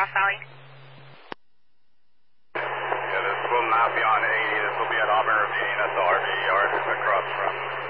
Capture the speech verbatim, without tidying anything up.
Cross Valley. Yeah, this will not be on eighty. This will be at Auburn Ravine. That's the R V yard across from.